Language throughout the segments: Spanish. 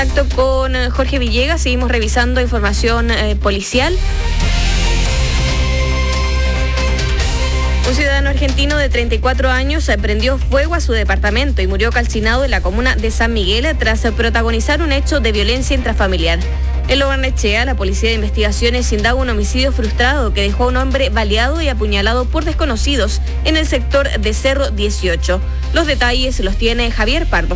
Contacto con Jorge Villegas, seguimos revisando información policial. Un ciudadano argentino de 34 años prendió fuego a su departamento y murió calcinado en la comuna de San Miguel tras protagonizar un hecho de violencia intrafamiliar. En Lo Barnechea, la Policía de Investigaciones indaga un homicidio frustrado que dejó a un hombre baleado y apuñalado por desconocidos en el sector de Cerro 18. Los detalles los tiene Javier Pardo.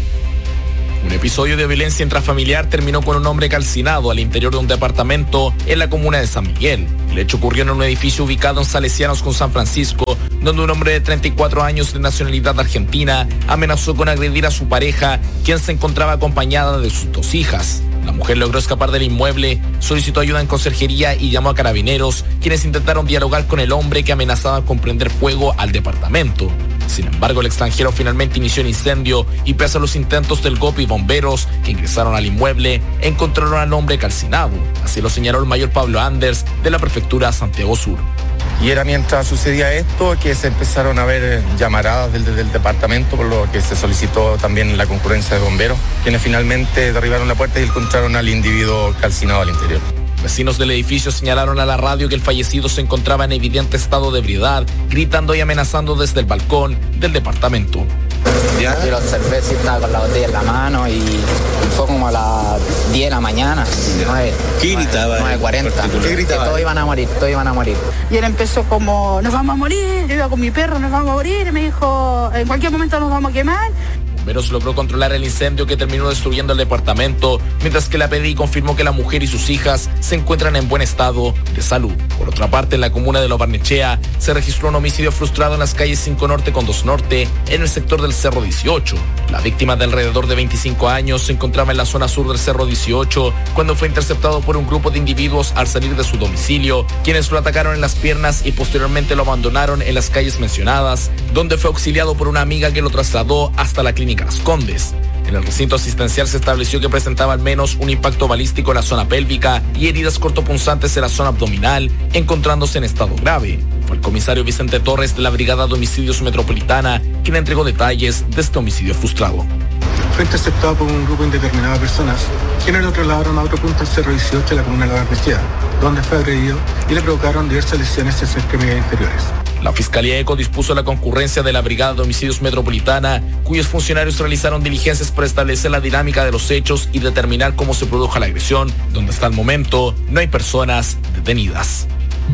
Un episodio de violencia intrafamiliar terminó con un hombre calcinado al interior de un departamento en la comuna de San Miguel. El hecho ocurrió en un edificio ubicado en Salesianos con San Francisco, donde un hombre de 34 años de nacionalidad argentina amenazó con agredir a su pareja, quien se encontraba acompañada de sus 2 hijas. La mujer logró escapar del inmueble, solicitó ayuda en conserjería y llamó a carabineros, quienes intentaron dialogar con el hombre que amenazaba con prender fuego al departamento. Sin embargo, el extranjero finalmente inició el incendio y pese a los intentos del GOP y bomberos que ingresaron al inmueble, encontraron al hombre calcinado. Así lo señaló el mayor Pablo Anders de la prefectura Santiago Sur. Y era mientras sucedía esto que se empezaron a ver llamaradas del departamento, por lo que se solicitó también la concurrencia de bomberos, quienes finalmente derribaron la puerta y encontraron al individuo calcinado al interior. Vecinos del edificio señalaron a la radio que el fallecido se encontraba en evidente estado de ebriedad, gritando y amenazando desde el balcón del departamento. Yo lo observé, sí, estaba con la botella en la mano y fue como a las 10 de la mañana. 9, ¿Qué gritaba? 9:40. ¿Qué gritaba? Todos iban a morir. Y él empezó como, nos vamos a morir, yo iba con mi perro, nos vamos a morir, y me dijo, en cualquier momento nos vamos a quemar. Bomberos logró controlar el incendio que terminó destruyendo el departamento, mientras que la PDI confirmó que la mujer y sus hijas se encuentran en buen estado de salud. Por otra parte, en la comuna de Lo Barnechea se registró un homicidio frustrado en las calles 5 Norte con 2 Norte, en el sector del Cerro 18. La víctima, de alrededor de 25 años, se encontraba en la zona sur del Cerro 18 cuando fue interceptado por un grupo de individuos al salir de su domicilio, quienes lo atacaron en las piernas y posteriormente lo abandonaron en las calles mencionadas, donde fue auxiliado por una amiga que lo trasladó hasta la clínica Las Condes. En el recinto asistencial se estableció que presentaba al menos un impacto balístico en la zona pélvica y heridas cortopunzantes en la zona abdominal, encontrándose en estado grave. Fue el comisario Vicente Torres de la Brigada de Homicidios Metropolitana quien entregó detalles de este homicidio frustrado. Fue interceptado por un grupo indeterminado de personas, quienes lo trasladaron a otro punto del Cerro 18 de la comuna de La Barnechea, donde fue agredido y le provocaron diversas lesiones en sus extremidades inferiores. La Fiscalía ECO dispuso la concurrencia de la Brigada de Homicidios Metropolitana, cuyos funcionarios realizaron diligencias para establecer la dinámica de los hechos y determinar cómo se produjo la agresión, donde hasta el momento no hay personas detenidas.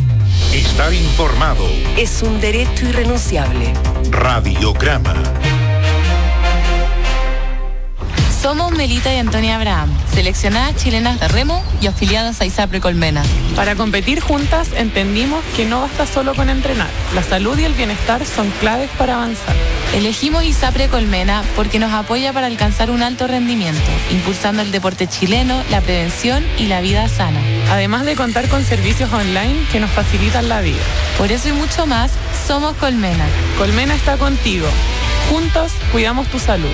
Estar informado es un derecho irrenunciable. Radiograma. Somos Melita y Antonia Abraham, seleccionadas chilenas de remo y afiliadas a ISAPRE Colmena. Para competir juntas entendimos que no basta solo con entrenar. La salud y el bienestar son claves para avanzar. Elegimos ISAPRE Colmena porque nos apoya para alcanzar un alto rendimiento, impulsando el deporte chileno, la prevención y la vida sana. Además de contar con servicios online que nos facilitan la vida. Por eso y mucho más, somos Colmena. Colmena está contigo. Juntos cuidamos tu salud.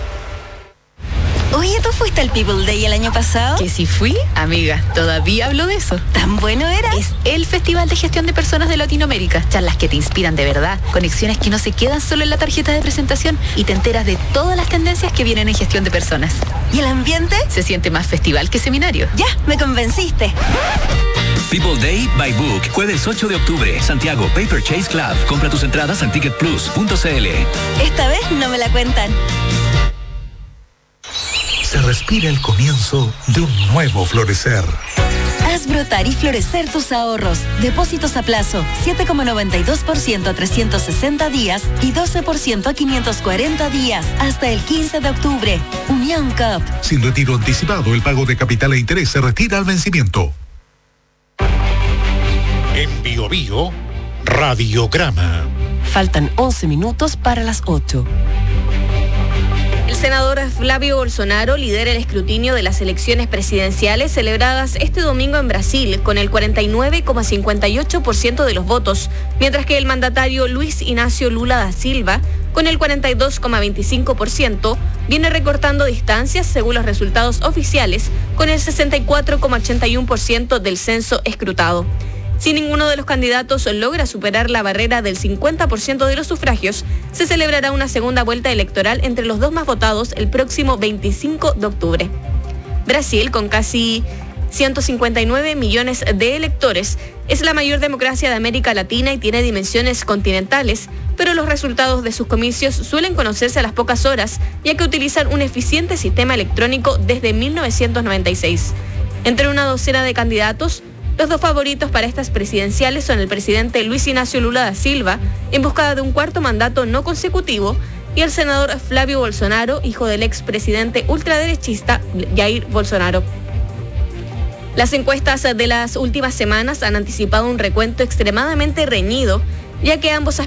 Oye, ¿tú fuiste al People Day el año pasado? Que si fui, amiga, todavía hablo de eso. ¿Tan bueno era? Es el Festival de Gestión de Personas de Latinoamérica. Charlas que te inspiran de verdad, conexiones que no se quedan solo en la tarjeta de presentación y te enteras de todas las tendencias que vienen en gestión de personas. ¿Y el ambiente? Se siente más festival que seminario. Ya, me convenciste. People Day by Book, jueves 8 de octubre, Santiago, Paper Chase Club. Compra tus entradas en ticketplus.cl. Esta vez no me la cuentan. Se respira el comienzo de un nuevo florecer. Haz brotar y florecer tus ahorros. Depósitos a plazo, 7,92% a 360 días y 12% a 540 días, hasta el 15 de octubre. Unión Cup. Sin retiro anticipado, el pago de capital e interés se retira al vencimiento. En Bio Bio, Radiograma. Faltan 11 minutos para las 8. El senador Flavio Bolsonaro lidera el escrutinio de las elecciones presidenciales celebradas este domingo en Brasil con el 49,58% de los votos, mientras que el mandatario Luis Ignacio Lula da Silva, con el 42,25%, viene recortando distancias según los resultados oficiales con el 64,81% del censo escrutado. Si ninguno de los candidatos logra superar la barrera del 50% de los sufragios, se celebrará una segunda vuelta electoral entre los dos más votados el próximo 25 de octubre. Brasil, con casi 159 millones de electores, es la mayor democracia de América Latina y tiene dimensiones continentales, pero los resultados de sus comicios suelen conocerse a las pocas horas, ya que utilizan un eficiente sistema electrónico desde 1996. Entre una docena de candidatos, los dos favoritos para estas presidenciales son el presidente Luis Ignacio Lula da Silva, en busca de un cuarto mandato no consecutivo, y el senador Flavio Bolsonaro, hijo del expresidente ultraderechista Jair Bolsonaro. Las encuestas de las últimas semanas han anticipado un recuento extremadamente reñido, ya que ambos